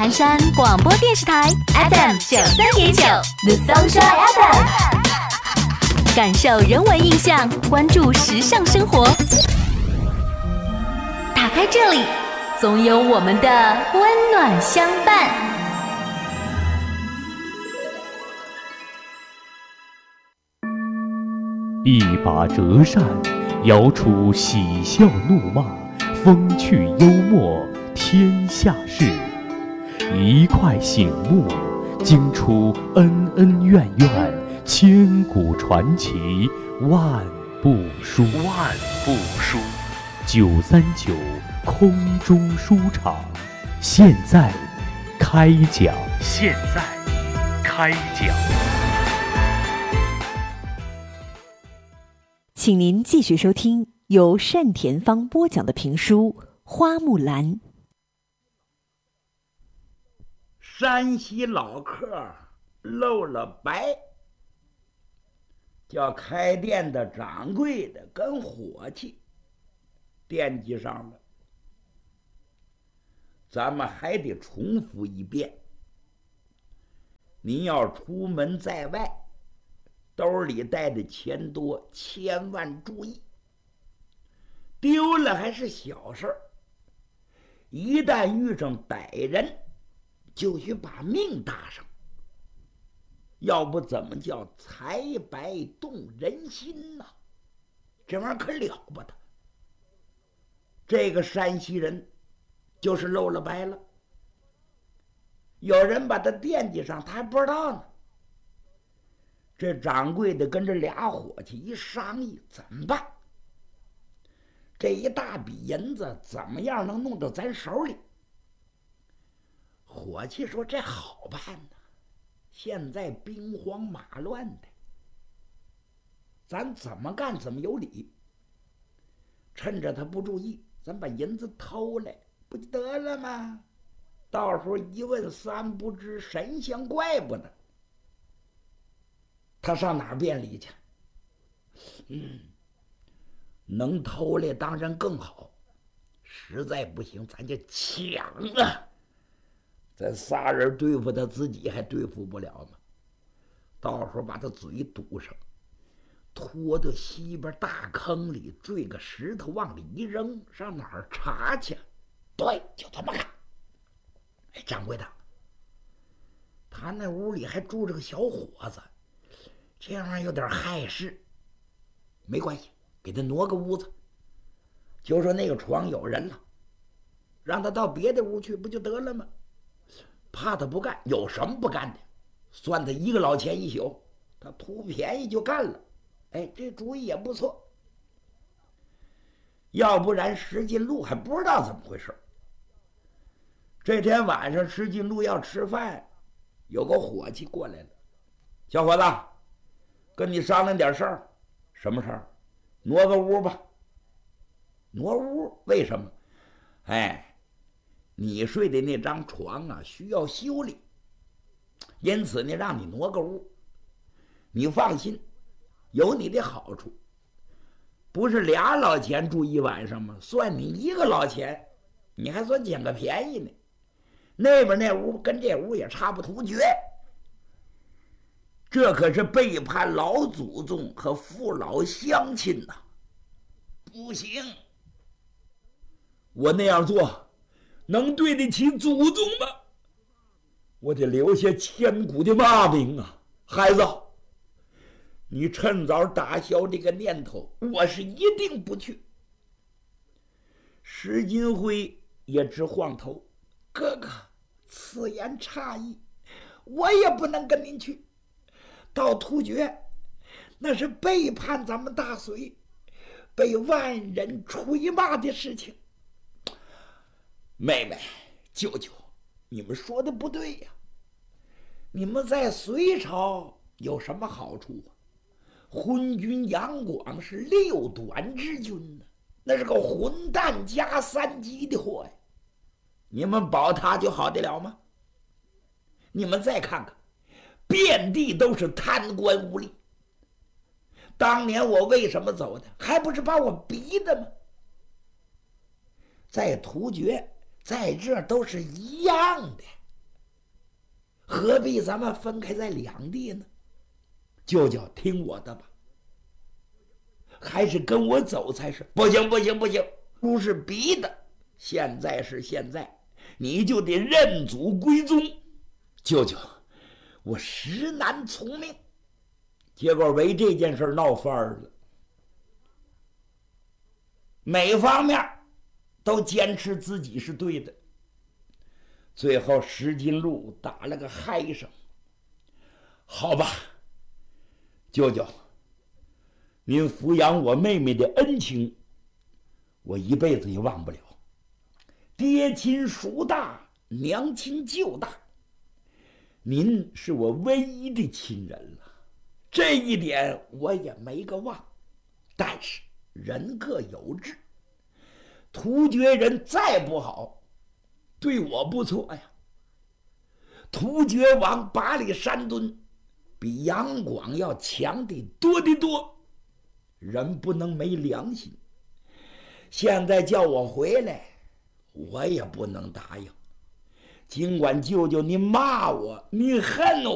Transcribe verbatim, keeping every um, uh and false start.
盘山广播电视台 F M 九三点九 The Sunshine F M， 感受人文印象，关注时尚生活。打开这里，总有我们的温暖相伴。 一把折扇，摇出喜笑怒骂，风趣幽默，天下事。一块醒目，惊出恩恩怨怨，千古传奇，万部书。万部书。九三九空中书场，现在开讲。现在开讲。 请您继续收听由单田芳播讲的评书《花木兰》。 山西老客露了白，叫开店的掌柜的跟伙计惦记上了。咱们还得重复一遍，您要出门在外，兜里带的钱多，千万注意，丢了还是小事儿，一旦遇上歹人，就需把命搭上，要不怎么叫财白动人心呢？这玩意儿可了不得。这个山西人就是露了白了，有人把他惦记上，他还不知道呢。这掌柜的跟这俩伙计一商议，怎么办？这一大笔银子怎么样能弄到咱手里？伙计说：“这好办呢，现在兵荒马乱的，咱怎么干怎么有理。趁着他不注意，咱把银子偷来，不就得了吗？到时候一问三不知，神仙怪不得。他上哪儿便利去？嗯，能偷来当然更好，实在不行咱就抢啊！咱仨人对付他自己还对付不了吗？到时候把他嘴堵上，拖到西边大坑里，坠个石头往里一扔，上哪儿查去？对，就这么干。哎，掌柜的，他那屋里还住着个小伙子，这玩意儿有点害事。没关系，给他挪个屋子，就说那个床有人了，让他到别的屋去，不就得了吗？怕他不干，有什么不干的？算他一个老钱一宿，他图便宜就干了。哎，这主意也不错。要不然石进路还不知道怎么回事。这天晚上石进路要吃饭，有个伙计过来了：“小伙子，跟你商量点事儿。”“什么事儿？”“挪个屋吧。”“挪屋？为什么？”“哎，你睡的那张床啊，需要修理，因此呢，让你挪个屋。你放心，有你的好处。不是俩老钱住一晚上吗？算你一个老钱，你还算捡个便宜呢。那边那屋跟这屋也差不突厥，这可是背叛老祖宗和父老乡亲呐！不行，我那样做能对得起祖宗吗？我得留下千古的骂名啊！孩子，你趁早打消这个念头，我是一定不去。”石金辉也直晃头：“哥哥，此言差矣，我也不能跟您去。到突厥，那是背叛咱们大隋，被万人捶骂的事情。妹妹，舅舅，你们说的不对呀！你们在隋朝有什么好处啊？昏君杨广是六短之君呢，那是个混蛋加三级的货呀！你们保他就好得了吗？你们再看看，遍地都是贪官污吏。当年我为什么走的？还不是把我逼的吗？在突厥，在这都是一样的。 何必咱们分开在两地呢？舅舅，听我的吧，还是跟我走才是。不行不行不行，不是逼的，现在是现在，你就得认祖归宗。舅舅，我实难从命。结果为这件事闹翻了，每方面都坚持自己是对的。最后石金路打了个嗨声。好吧，舅舅，您抚养我妹妹的恩情，我一辈子也忘不了。爹亲叔大，娘亲舅大，您是我唯一的亲人了，这一点我也没个忘。但是人各有志，突厥人再不好，对我不错呀。突厥王巴里山敦比杨广要强得多得多，人不能没良心。现在叫我回来，我也不能答应。尽管舅舅你骂我，你恨我。